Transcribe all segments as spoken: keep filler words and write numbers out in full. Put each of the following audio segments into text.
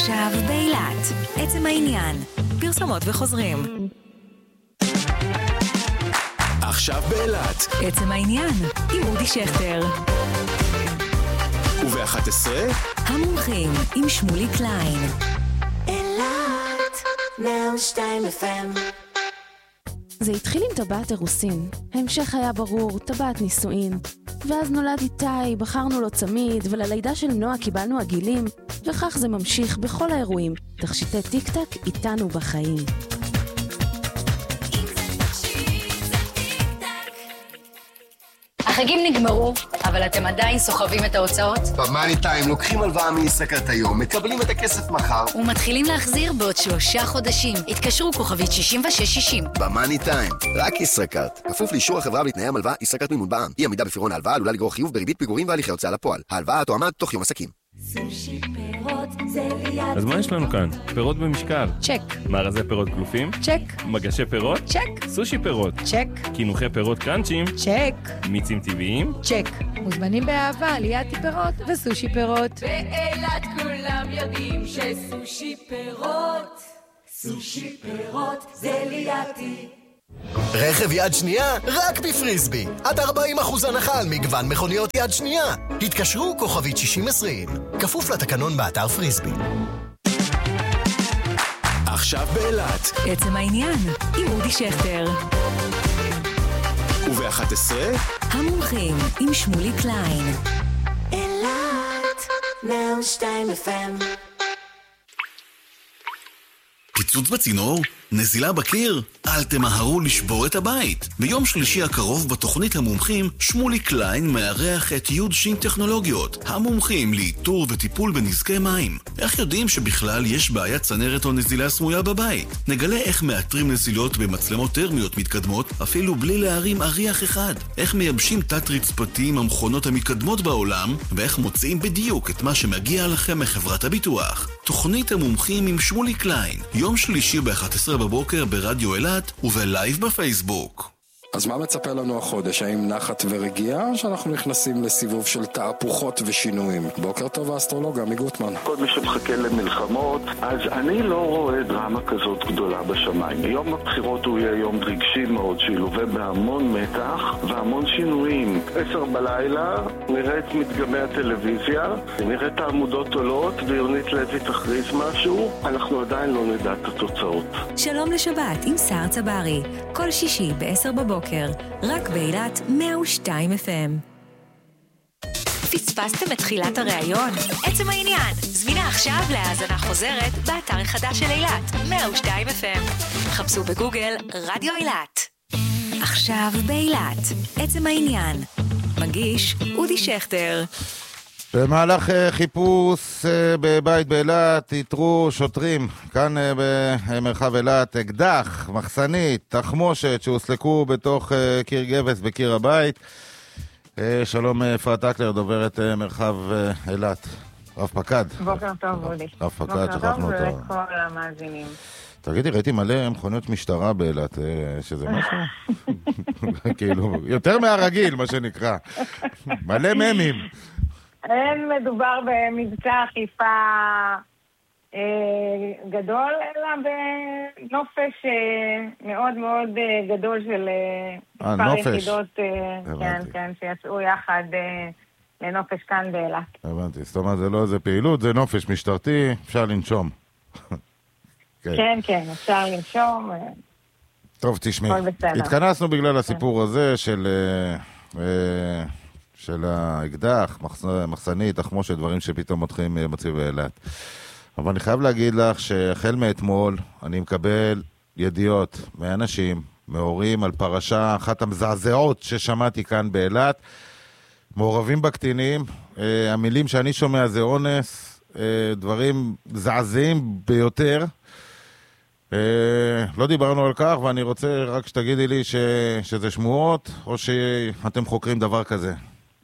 עכשיו באילת, עצם העניין, פרסומות וחוזרים. עכשיו באילת, עצם העניין, עם אודי שכטר. וב-אחת עשרה, המומחים עם שמולי קליין. אילת, מאה ושתיים אף אם. זה התחיל עם טבעת אירוסין. ההמשך היה ברור, טבעת נישואין. ואז נולד איתי, בחרנו לו צמיד, וללידה של נועה קיבלנו עגילים, וכך זה ממשיך בכל האירועים. תכשיטי טיק טק איתנו בחיים. החגים נגמרו, אבל אתם עדיין סוחבים את ההוצאות? במאני טיים לוקחים הלוואה מישראכרט היום, מקבלים את הכסף מחר ומתחילים להחזיר בעוד שלושה חודשים. התקשרו כוכבית שישים ושש שישים. במאני טיים, רק ישראכרט. כפוף לאישור החברה ולתנאי המלווה, ישראכרט מימון בע"מ. אי עמידה בפירעון ההלוואה עלולה לגרור חיוב בריבית פיגורים והליכי הוצאה לפועל. ההלוואה תואמת תוך יום עסקים. סושי פירות זה ליד. אז מה יש לנו כאן? פירות במשקל. צ'ק. מארזי פירות גלופים? צ'ק. מגשי פירות? צ'ק. סושי פירות? צ'ק. קינוחי פירות קראנצ'ים? צ'ק. מיצים טבעיים? צ'ק. מוזמנים באהבה ליד פירות וסושי פירות. באילת כולם יודעים שסושי פירות, סושי פירות זה לידי. רכב יד שנייה רק בפריסבי. עד ארבעים אחוז הנחה על מגוון מכוניות יד שנייה. התקשרו כוכבית שישים עשרים. כפוף לתקנון באתר פריסבי. עכשיו באילת, עצם העניין, עם אודי שכטר. וב-אחת עשרה, המומחים עם שמולי קליין. אילת, מאה ושתיים אף אם. פיצוץ בצינור? נזילה בקיר? אל תמהרו לשבור את הבית. ביום שלישי הקרוב בתוכנית המומחים, שמולי קליין מארח את יוד שין טכנולוגיות, המומחים לאיתור וטיפול בנזקי מים. איך יודעים שבכלל יש בעיית צנרת או נזילה סמויה בבית? נגלה איך מאתרים נזילות במצלמות טרמיות מתקדמות, אפילו בלי להרים אריח אחד. איך מייבשים תת רצפתי עם המכונות המתקדמות בעולם, ואיך מוצאים בדיוק את מה שמגיע לכם מחברת הביטוח. תוכנית המומחים עם שמולי קליין, יום שלישי ב-אחת עשרה בבוקר ברדיו אילת ובלייב בפייסבוק. אז מה מצפה לנו החודש? האם נחת ורגיעה, או שאנחנו נכנסים לסיבוב של תהפוכות ושינויים? בוקר טוב האסטרולוג עמי גוטמן. כל מי שמחכה למלחמות, אז אני לא רואה דרמה כזאת גדולה בשמיים. יום הבחירות הוא יהיה יום רגשי מאוד, שילווה בהמון מתח והמון שינויים. עשר בלילה, נראה את מדגמי הטלוויזיה, נראה את העמודות עולות, ויונית לוי תכריז משהו, אנחנו עדיין לא נדע את התוצאות. שלום לשבת עם סער צברי, כל שישי ב-עשר בבוקר. רק באילת מאה ושתיים אף אם. פספסתם את תחילת הראיון? עצם העניין, זמינה עכשיו להאזנה חוזרת באתר החדש של אילת, מאה ושתיים אף אם. חפשו בגוגל רדיו אילת. עכשיו באילת, עצם העניין. מגיש אודי שכטר. במהלך חיפוש בבית באילת איתרו שוטרים כאן במרחב אילת אקדח, מחסנית, תחמושת שהוסלקו בתוך קיר גבס בקיר הבית. שלום אפרת אקלר, דוברת מרחב אילת. רב פקד. בוקר טוב אודי. רב פקד, שכחנו אותו. בוקר טוב ולכל המאזינים. תגידי, ראיתי מלא מכוניות משטרה באילת, שזה משהו? כאילו, יותר מהרגיל מה שנקרא. מלא ממים. אין מדובר במבצע אכיפה אה, גדול, אלא בנופש אה, מאוד מאוד אה, גדול של אה, מספר יחידות אה, כן, כן, שיצאו יחד אה, לנופש כאן באילת. הבנתי, זאת אומרת, זה לא איזה פעילות, זה נופש משטרתי, אפשר לנשום. כן. כן, כן, אפשר לנשום. טוב, תשמעי, התכנסנו בגלל הסיפור הזה של... אה, אה, של האקדח, מחסנית, תחמושת, דברים שפתאום מתחילים מציא באילת. אבל אני חייב להגיד לך שהחל מאתמול אני מקבל ידיעות מאנשים, מהורים, על פרשה אחת המזעזעות ששמעתי כאן באילת, מעורבים בקטינים, המילים שאני שומע זה אונס, דברים זעזעים ביותר. לא דיברנו על כך, ואני רוצה רק שתגידי לי ש... שזה שמועות, או שאתם חוקרים דבר כזה.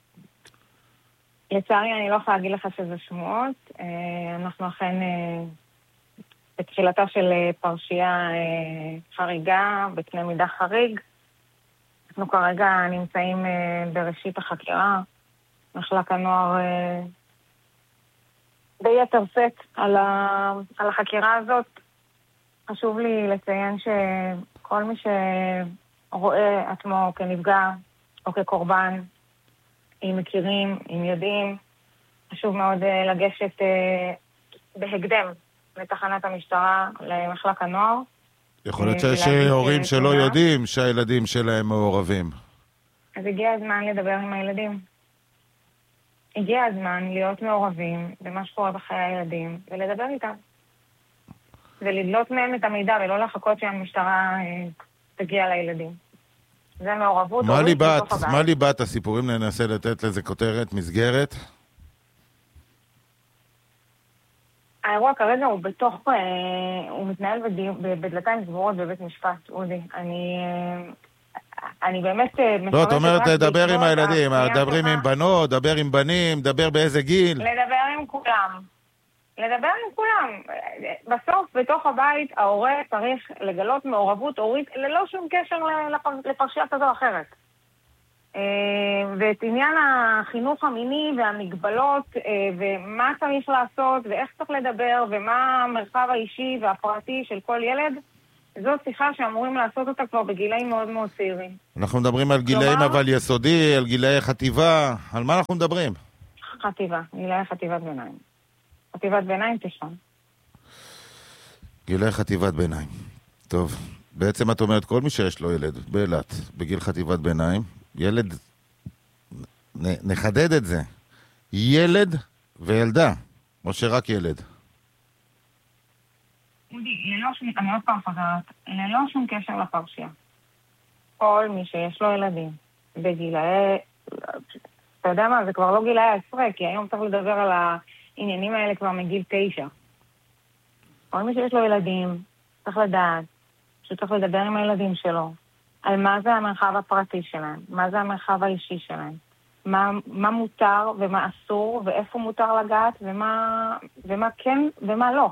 לצערי, אני לא יכולה להגיד לך שזה שמועות. אנחנו אכן בתחילתה של פרשייה חריגה, בקנה מידה חריג. אנחנו כרגע נמצאים בראשית החקירה. מחלק הנוער ביתר סט על, ה... על החקירה הזאת. חשוב לי לציין שכל מי שרואה עצמו כנפגע או כקורבן, אם מכירים, אם יודעים, חשוב מאוד לגשת בהקדם לתחנת המשטרה, למחלק הנוער. יכול להיות שיש הורים שלא יודעים שהילדים שלהם מעורבים. אז הגיע הזמן לדבר עם הילדים. הגיע הזמן להיות מעורבים במה שקורה בחיי הילדים, ולדבר איתם. ולדלות מהם את המידע, ולא לחכות שהמשטרה תגיע לילדים. זה מעורבות. מה ליבת, מה ליבת הסיפורים? ננסה לתת לזה כותרת, מסגרת? האירוע כרגע הוא בתוך, הוא מתנהל בדלתיים סגורות בבית משפט, אודי. אני, אני באמת... לא, את אומרת, לדבר עם הילדים, דברים עם בנות, דבר עם בנים, דבר באיזה גיל? לדבר עם כולם. לדבר עם כולם. בסוף, בתוך הבית, ההורה צריך לגלות מעורבות הורית ללא שום קשר לפרשייה כזו או אחרת. ואת עניין החינוך המיני והמגבלות ומה צריך לעשות ואיך צריך לדבר ומה המרחב האישי והפרטי של כל ילד, זו שיחה שאמורים לעשות אותה כבר בגילאים מאוד מאוד צעירים. אנחנו מדברים על גילאים אבל יסודי, על גילאי חטיבה, על מה אנחנו מדברים? חטיבה, גילאי חטיבת ביניים. חטיבת ביניים תשעון. גילאי חטיבת ביניים. טוב, בעצם את אומרת כל מי שיש לו ילד באילת בגיל חטיבת ביניים, ילד, נ, נחדד את זה, ילד וילדה, או שרק ילד? אודי, ללא שום, אני עוד פעם חזרת, ללא שום קשר לפרשייה. כל מי שיש לו ילדים בגילאי, אתה יודע מה, זה כבר לא גילאי העשרה, כי היום צריך לדבר על העניינים האלה כבר מגיל תשע. כל מי שיש לו ילדים, צריך לדעת, שצריך לדבר עם הילדים שלו, על מה זה המרחב הפרטי שלהם, מה זה המרחב האישי שלהם, מה, מה מותר ומה אסור, ואיפה מותר לגעת, ומה, ומה כן ומה לא.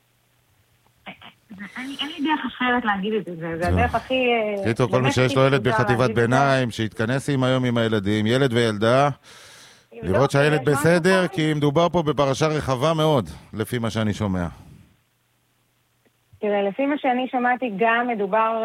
אין לי דרך אחרת להגיד את זה, זה הדרך הכי... קיצור, כל מי שיש לו ילד בחטיבת ביניים, שיתכנס עם היום עם הילדים, ילד וילדה, לראות שהילד בסדר, כי מדובר פה בפרשה רחבה מאוד, לפי מה שאני שומע. תראה, לפי מה שאני שמעתי, גם מדובר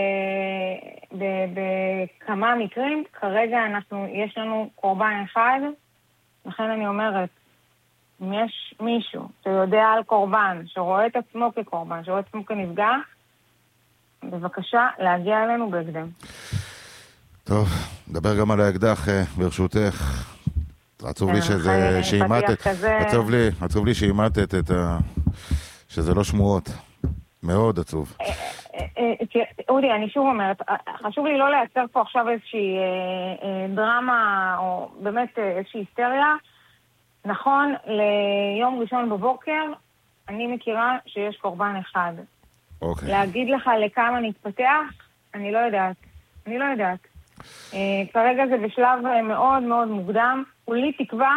בכמה מקרים. כרגע אנחנו, יש לנו קורבן אחד, לכן אני אומרת, אם יש מישהו שיודע על קורבן, שרואה את עצמו כקורבן, שרואה את עצמו כנפגע, בבקשה להגיע אלינו בהקדם. טוב, נדבר גם על האקדח ברשותך. עצוב לי שזה שאימתת, עצוב לי, עצוב לי שאימתת את ה... שזה לא שמועות. מאוד עצוב. אודי, אני שוב אומרת, חשוב לי לא לייצר פה עכשיו איזושהי דרמה, או באמת איזושהי היסטריה. נכון, ליום ראשון בבוקר, אני מכירה שיש קורבן אחד. אוקיי. להגיד לך לכמה נתפתח, אני לא יודעת. אני לא יודעת. כרגע זה בשלב מאוד מאוד מוקדם. כולי תקווה,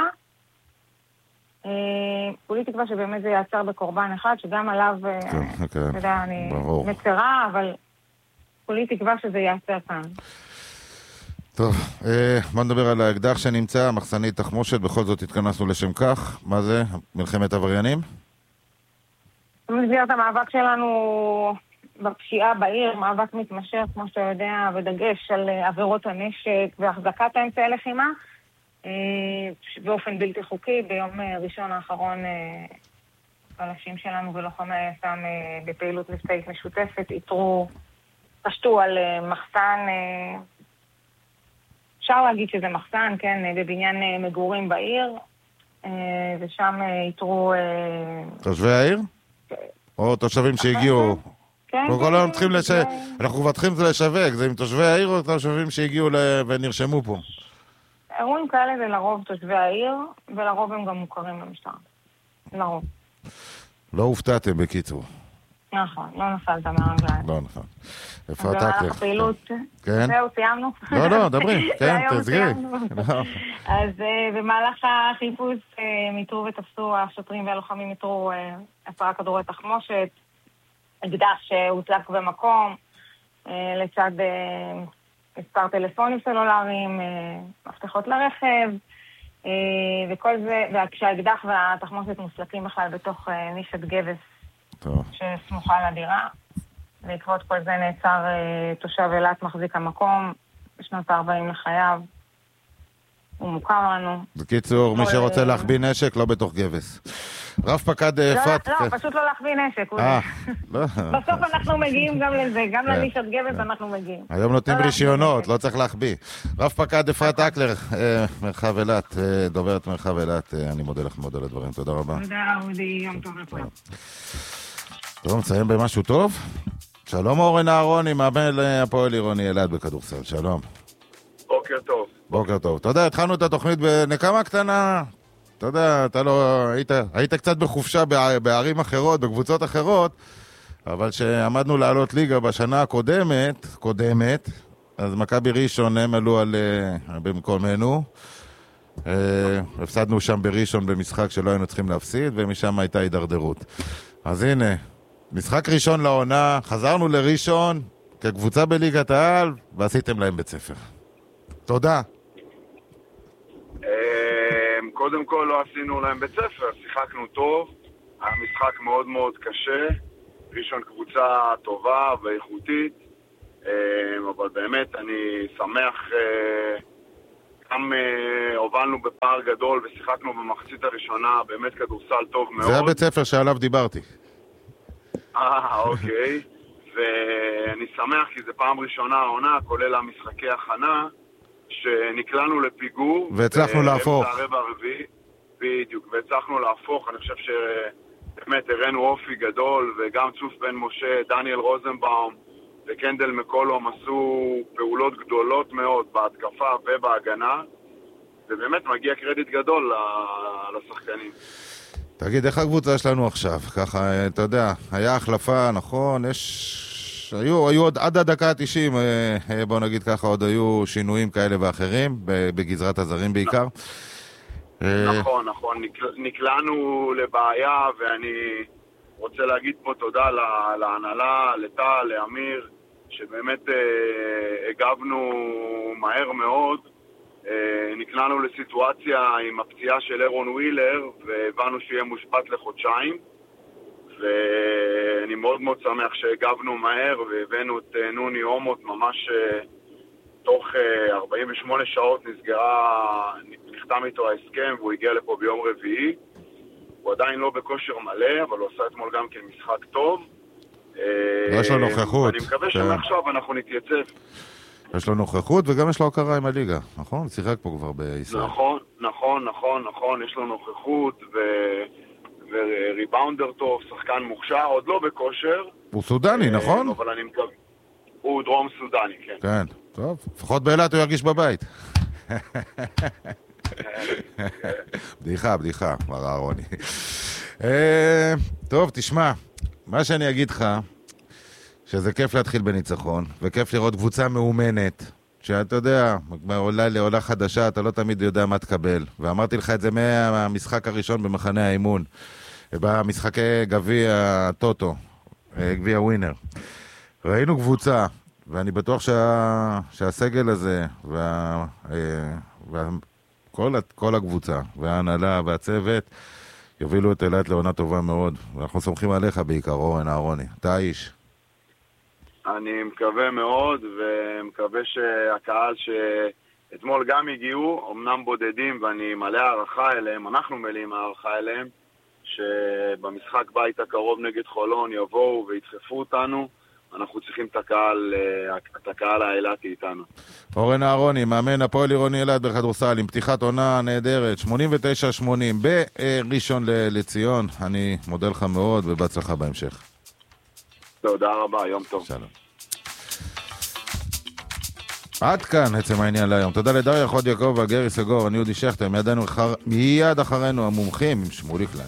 כולי תקווה שבאמת זה יעצר בקורבן אחד, שגם עליו, אתה יודע, אני מצרה, אבל כולי תקווה שזה יעצר כאן. טוב, בוא נדבר על האקדח שנמצא, מחסנית תחמושת, בכל זאת התכנסנו לשם כך. מה זה? מלחמת עבריינים? במסגרת המאבק שלנו בפשיעה בעיר, מאבק מתמשך, כמו שאתה יודע, ודגש על עבירות הנשק והחזקת האמצעי לחימה, באופן בלתי חוקי. ביום ראשון האחרון אנשים שלנו ולוחמי היס"מ בפעילות מבצעית משותפת איתרו, פשטו על מחסן, אפשר להגיד שזה מחסן, כן, בבניין מגורים בעיר, ושם איתרו... תושבי העיר? או תושבים שהגיעו? כן, אנחנו כבר צריכים לשווק, זה עם תושבי העיר או תושבים שהגיעו ונרשמו פה? אירועים כאלה זה לרוב תושבי העיר, ולרוב הם גם מוכרים במשטרה. לרוב. לא הופתעתם בקיצור. נכון, לא נפלת מהרגליים. לא נפל. איפה אתה? במהלך הפעילות. כן? זהו, סיימנו. לא, לא, דברי. כן, תסגרי. אז במהלך החיפוש מיתרו ותפסו, השוטרים והלוחמים מיתרו עשרה כדורי תחמושת, אקדח שהוצלק במקום, לצד... מספר טלפונים סלולריים, מפתחות לרכב, וכל זה, וכשהאקדח והתחמושת מוסלקים בכלל בתוך נישת גבס שסמוכה לדירה. בעקבות כל זה נעצר תושב אילת מחזיק המקום, בשנות ה-ארבעים לחייו. הוא מוכר לנו. בקיצור, מי שרוצה להחביא נשק, לא בתוך גבס. רב פקד אפרת... לא, פשוט לא להחביא נשק. בסוף אנחנו מגיעים גם לזה, גם לנישת גבס אנחנו מגיעים. היום נותנים רישיונות, לא צריך להחביא. רב פקד אפרת אקלר, מרחב אילת, דוברת מרחב אילת, אני מודה לך מאוד על הדברים, תודה רבה. תודה, אודי, יום טוב לכולם. טוב, נסיים במשהו טוב? שלום אורן אהרוני, מאמן הפועל עירוני אילת בכדורסל, שלום. בוקר טוב. בוקר טוב. אתה יודע, התחלנו את התוכנית בנקמה קטנה, אתה יודע, אתה לא... היית, היית קצת בחופשה בערים אחרות, בקבוצות אחרות, אבל שעמדנו לעלות ליגה בשנה הקודמת, קודמת, אז מכבי ראשון הם עלו על... במקומנו. הפסדנו שם בראשון במשחק שלא היינו צריכים להפסיד, ומשם הייתה הידרדרות. אז הנה, משחק ראשון לעונה, חזרנו לראשון כקבוצה בליגת העל, ועשיתם להם בית ספר. תודה. קודם כל לא עשינו להם בית ספר, שיחקנו טוב, המשחק מאוד מאוד קשה, ראשון קבוצה טובה ואיכותית, אבל באמת אני שמח, גם הובלנו בפער גדול ושיחקנו במחצית הראשונה, באמת כדורסל טוב מאוד. זה הבית ספר שעליו דיברתי. אה, אוקיי. ואני שמח כי זה פעם ראשונה העונה, כולל המשחקי הכנה, שנקלענו לפיגור. והצלחנו להפוך. הרבע הרביעי, בדיוק, והצלחנו להפוך. אני חושב שבאמת הראינו אופי גדול, וגם צוף בן משה, דניאל רוזנבאום וקנדל מקולום עשו פעולות גדולות מאוד בהתקפה ובהגנה, ובאמת מגיע קרדיט גדול לשחקנים. תגיד, איך הקבוצה שלנו עכשיו? ככה, אתה יודע, היה החלפה, נכון, יש... היו, היו עוד עד הדקה ה-תשעים, בוא נגיד ככה, עוד היו שינויים כאלה ואחרים, בגזרת הזרים בעיקר. נכון, נכון, נקלענו לבעיה, ואני רוצה להגיד פה תודה להנהלה, לטל, לאמיר, שבאמת הגבנו מהר מאוד. נקלענו לסיטואציה עם הפציעה של אירון ווילר, והבנו שיהיה מושבת לחודשיים, ואני מאוד מאוד שמח שהגבנו מהר, והבאנו את נוני אומות ממש תוך ארבעים ושמונה שעות נסגרה, נחתם איתו ההסכם, והוא הגיע לפה ביום רביעי. הוא עדיין לא בכושר מלא, אבל הוא עשה אתמול גם כן משחק טוב. יש לו נוכחות. אני מקווה שמעכשיו אנחנו נתייצב. יש לו נוכחות וגם יש לו הכרה עם הליגה, נכון? שיחק פה כבר בישראל. נכון, נכון, נכון, נכון, יש לו נוכחות ו... וריבאונדר טוב, שחקן מוכשר, עוד לא בכושר. הוא סודני, נכון? אבל אני מקווה. הוא דרום סודני, כן. כן, טוב. לפחות באילת הוא ירגיש בבית. בדיחה, בדיחה, מר אהרוני. טוב, תשמע, מה שאני אגיד לך, שזה כיף להתחיל בניצחון, וכיף לראות קבוצה מאומנת, שאתה יודע, עולה לעולה חדשה, אתה לא תמיד יודע מה תקבל. ואמרתי לך את זה מהמשחק הראשון במחנה האימון, במשחקי גביע הטוטו, גביע ווינר. ראינו קבוצה, ואני בטוח שה, שהסגל הזה, וה, וה, כל, כל הקבוצה, וההנהלה והצוות, יובילו את אילת לעונה טובה מאוד. ואנחנו סומכים עליך בעיקר, אורן אהרוני. אתה האיש. אני מקווה מאוד, ומקווה שהקהל שאתמול גם הגיעו, אמנם בודדים, ואני מלא הערכה אליהם, אנחנו מלאים הערכה אליהם, שבמשחק בית הקרוב נגד חולון יבואו וידחפו אותנו, אנחנו צריכים את הקהל, את הקהל האילתי איתנו. אורן אהרוני, מאמן הפועל עירוני אילת בכדורסל, עם פתיחת עונה נהדרת, שמונים ותשע שמונים, בראשון לציון. אני מודה לך מאוד ובהצלחה בהמשך. תודה רבה, יום טוב. שלום. עד כאן עצם העניין להיום. תודה לדריה חוד יעקב והגרי סגור, אני אודי שכטר, מידנו אחר... מיד אחרינו המומחים עם שמולי קליין.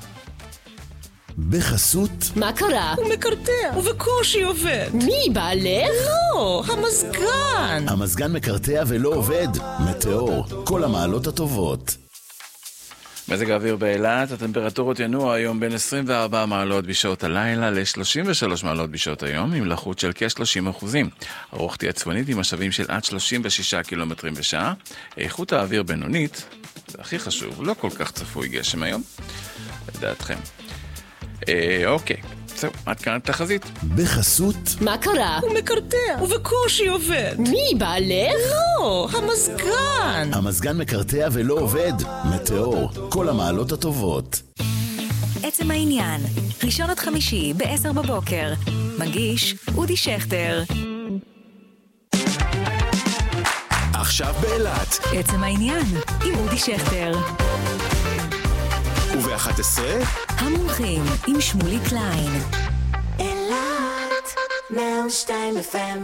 בחסות מה קרה? הוא מקרטע, ובקושי עובד. מי, בעלך? לא, המזגן. המזגן מקרטע ולא עובד. מטאור, כל המעלות הטובות. מזג האוויר באילת, הטמפרטורות ינוע היום בין עשרים וארבע מעלות בשעות הלילה ל-שלושים ושלוש מעלות בשעות היום, עם לחות של כ-שלושים אחוזים. הרוח תהיה צפונית עם משאבים של עד שלושים ושישה קילומטרים בשעה, איכות האוויר בינונית. זה הכי חשוב, לא כל כך צפוי גשם היום, לדעתכם. אה, אוקיי, זהו, עד כאן התחזית. בחסות. מה קרה? הוא מקרטע, ובקושי עובד. מי, בעלך? לא, המזגן. המזגן מקרטע ולא עובד. מטאור, כל המעלות הטובות. עצם העניין, ראשון עד חמישי בעשר בבוקר. מגיש אודי שכטר. עכשיו באילת. עצם העניין, עם אודי שכטר. וב-אחת עשרה המומחים עם שמולי קליין. אילת מאה ושתיים אף אם.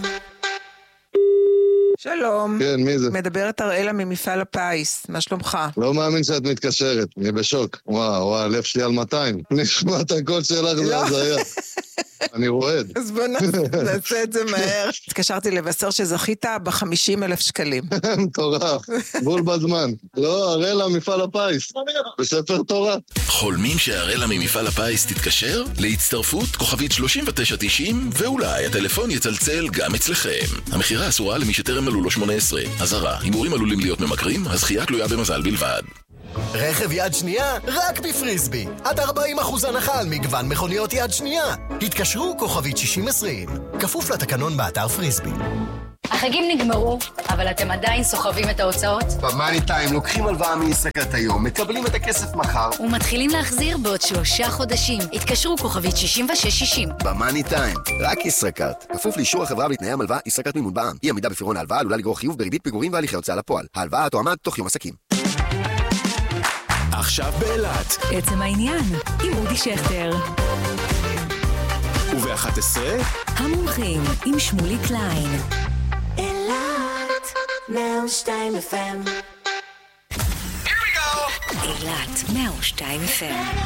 שלום. כן, מי זה? מדברת אראלה ממפעל הפיס, מה שלומך? לא מאמין שאת מתקשרת, אני בשוק. וואו, וואו, הלב שלי על מאתיים. נשמע את הקול שלך, זה הזיה. אני רועד. אז בוא נעשה את זה מהר. התקשרתי לבשר שזכית ב-חמישים אלף שקלים. מטורף, בול בזמן. לא, אראלה מפעל הפיס, בספר תורה. חולמים שאראלה ממפעל הפיס תתקשר? להצטרפות כוכבית שלושים ותשע תשעים, ואולי הטלפון יצלצל גם אצלכם. המחירה אסורה למי שטרם מלאו לו שמונה עשרה. אזהרה, הימורים עלולים להיות ממכרים, הזכייה תלויה במזל בלבד. רכב יד שנייה רק בפריסבי. עד ארבעים אחוז הנחה על מגוון מכוניות יד שנייה. התקשרו כוכבית שישים עשרים. כפוף לתקנון באתר פריסבי. החגים נגמרו, אבל אתם עדיין סוחבים את ההוצאות? במאני טיים לוקחים הלוואה מישראכרט היום, מקבלים את הכסף מחר. ומתחילים להחזיר בעוד שלושה חודשים. התקשרו כוכבית שישים ושש שישים. במאני טיים, רק ישראכרט. כפוף לאישור החברה ולתנאי המלווה, ישראכרט מימון בע"מ. אי עמידה בפירעון ההלוואה עלולה לגרור חיוב בריבית פיגורים והליכי הוצאה לפועל. ההלוואה תועמד תוך יום עסקים. עכשיו באילת. עצם העניין, עם אודי שכטר. וב-אחת עשרה המומחים עם שמולי קליין. אילת מאה ושתיים אף אם. אילת מאה ושתיים אף אם.